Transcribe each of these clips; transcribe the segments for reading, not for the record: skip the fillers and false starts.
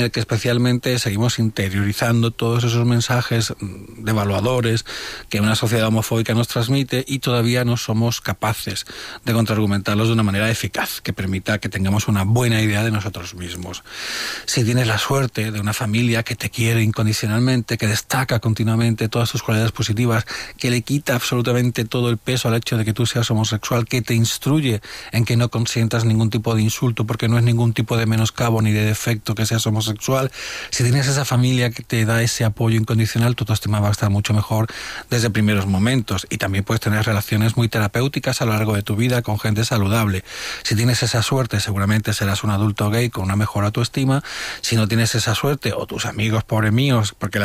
el que especialmente seguimos interiorizando todos esos mensajes devaluadores que una sociedad homofóbica nos transmite y todavía no somos capaces de contraargumentarlos de una manera eficaz que permita que tengamos una buena idea de nosotros mismos. Si tienes la suerte de una familia que te quiere incondicionalmente, que destaca continuamente todas tus cualidades positivas, que le quita absolutamente todo el peso al hecho de que tú seas homosexual, que te instruye en que no consientas ningún tipo de insulto porque no es ningún tipo de menoscabo ni de defecto que seas homosexual, si tienes esa familia que te da ese apoyo incondicional, tu autoestima va a estar mucho mejor desde primeros momentos, y también puedes tener relaciones muy terapéuticas a lo largo de tu vida con gente saludable. Si tienes esa suerte, seguramente serás un adulto gay con una mejor autoestima. Si no tienes esa suerte, o tus amigos, pobres míos, porque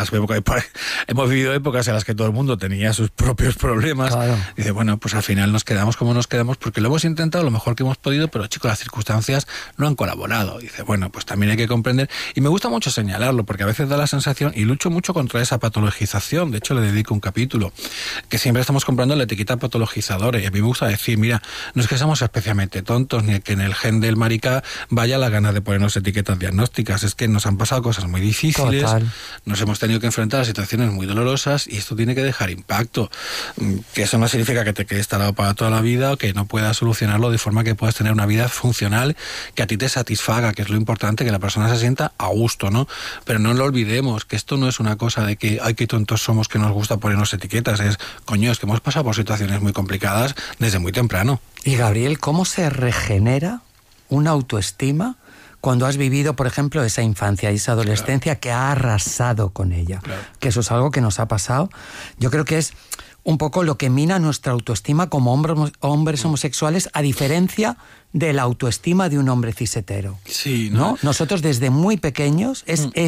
hemos vivido épocas en las que todo el mundo tenía sus propios problemas, claro. Dice, bueno, pues al final nos quedamos como nos quedamos porque lo hemos intentado lo mejor que hemos podido, pero chicos, las circunstancias no han colaborado. Dice, bueno, pues también hay que comprender, y me gusta mucho señalarlo, porque a veces da la sensación, y lucho mucho contra esa patologización, de hecho le dedico un capítulo, que siempre estamos comprando la etiqueta patologizadora, y a mí me gusta decir, mira, no es que seamos especialmente tontos, ni que en el gen del marica vaya la gana de ponernos etiquetas diagnósticas, es que nos han pasado cosas muy difíciles, total. Nos hemos tenido que enfrentar a situaciones muy dolorosas, y esto tiene que dejar impacto, que eso no significa que te quedes tarado para toda la vida, o que no puedas solucionarlo de forma que puedas tener una vida funcional, que a ti te satisfaga, que es lo importante, que la persona se sienta a gusto, ¿no? Pero no lo olvidemos, que esto no es una cosa de que, ay, qué tontos somos que nos gusta ponernos etiquetas, es que hemos pasado por situaciones muy complicadas desde muy temprano. Y Gabriel, ¿cómo se regenera una autoestima cuando has vivido, por ejemplo, esa infancia y esa adolescencia, claro, que ha arrasado con ella? Claro. Que eso es algo que nos ha pasado. Yo creo que es un poco lo que mina nuestra autoestima como hombres homosexuales, a diferencia de la autoestima de un hombre cishetero. Sí, ¿no? Nosotros desde muy pequeños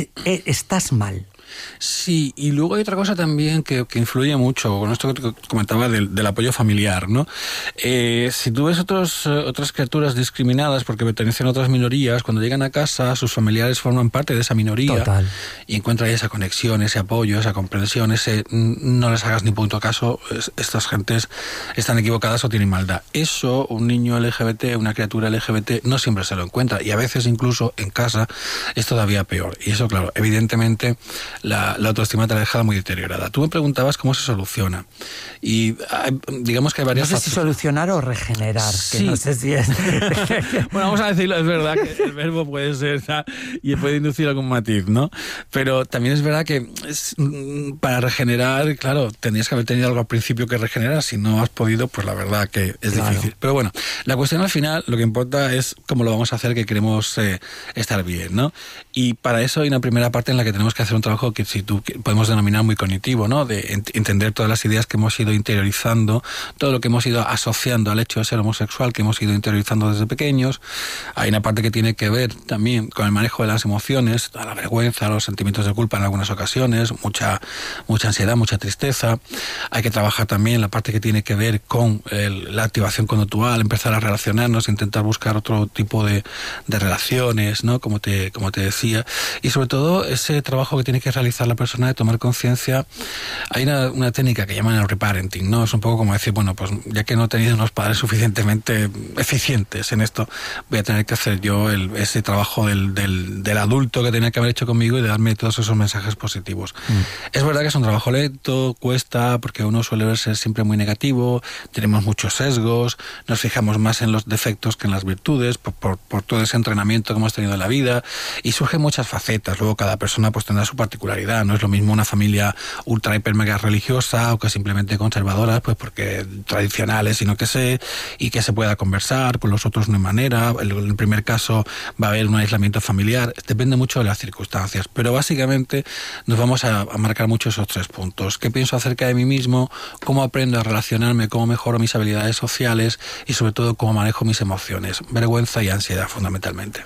estás mal. Sí, y luego hay otra cosa también que influye mucho con esto que te comentaba del apoyo familiar, ¿no? Si tú ves otras criaturas discriminadas porque pertenecen a otras minorías, cuando llegan a casa, sus familiares forman parte de esa minoría. Total. Y encuentran esa conexión, ese apoyo, esa comprensión, no les hagas ni punto caso, estas gentes están equivocadas o tienen maldad. Eso, un niño LGBT, una criatura LGBT, no siempre se lo encuentra, y a veces incluso en casa es todavía peor. Y eso, claro, evidentemente la autoestima te la ha dejado muy deteriorada. Tú me preguntabas cómo se soluciona. Y digamos que hay varias... No sé si solucionar o regenerar, sí. Que no sé si es... Bueno, vamos a decirlo, es verdad que el verbo puede ser y puede inducir algún matiz, ¿no? Pero también es verdad que para regenerar, claro, tendrías que haber tenido algo al principio que regenerar. Si no has podido, pues la verdad que es difícil. Pero bueno, la cuestión al final, lo que importa es cómo lo vamos a hacer, que queremos estar bien, ¿no? Y para eso hay una primera parte en la que tenemos que hacer un trabajo que podemos denominar muy cognitivo, ¿no? De entender todas las ideas que hemos ido interiorizando, todo lo que hemos ido asociando al hecho de ser homosexual, que hemos ido interiorizando desde pequeños. Hay una parte que tiene que ver también con el manejo de las emociones, la vergüenza, los sentimientos de culpa en algunas ocasiones, mucha ansiedad, mucha tristeza. Hay que trabajar también la parte que tiene que ver con la activación conductual, empezar a relacionarnos, intentar buscar otro tipo de relaciones, ¿no? Como te decía. Y sobre todo ese trabajo que tiene que realizar la persona de tomar conciencia. Hay una técnica que llaman el reparenting, ¿no? Es un poco como decir, bueno, pues ya que no he tenido unos padres suficientemente eficientes en esto, voy a tener que hacer yo ese trabajo del adulto que tenía que haber hecho conmigo y de darme todos esos mensajes positivos. Es verdad que es un trabajo lento, cuesta, porque uno suele verse siempre muy negativo, tenemos muchos sesgos, nos fijamos más en los defectos que en las virtudes, por todo ese entrenamiento que hemos tenido en la vida, y surgen muchas facetas. Luego cada persona pues tendrá su particularidad. No es lo mismo una familia ultra hiper mega religiosa o que simplemente conservadora, pues porque tradicionales y no que sé, y que se pueda conversar, con los otros no hay manera. En el primer caso va a haber un aislamiento familiar, depende mucho de las circunstancias, pero básicamente nos vamos a marcar mucho esos 3 puntos. ¿Qué pienso acerca de mí mismo? ¿Cómo aprendo a relacionarme? ¿Cómo mejoro mis habilidades sociales? Y sobre todo, ¿cómo manejo mis emociones? Vergüenza y ansiedad, fundamentalmente.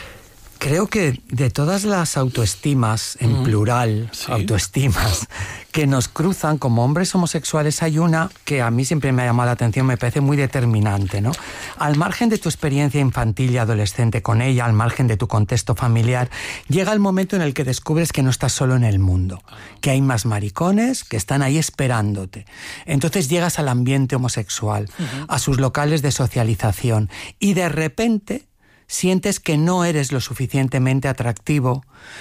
Creo que de todas las autoestimas, en plural, sí, autoestimas, que nos cruzan como hombres homosexuales, hay una que a mí siempre me ha llamado la atención, me parece muy determinante, ¿no? Al margen de tu experiencia infantil y adolescente con ella, al margen de tu contexto familiar, llega el momento en el que descubres que no estás solo en el mundo, que hay más maricones que están ahí esperándote. Entonces llegas al ambiente homosexual, a sus locales de socialización, y de repente sientes que no eres lo suficientemente atractivo,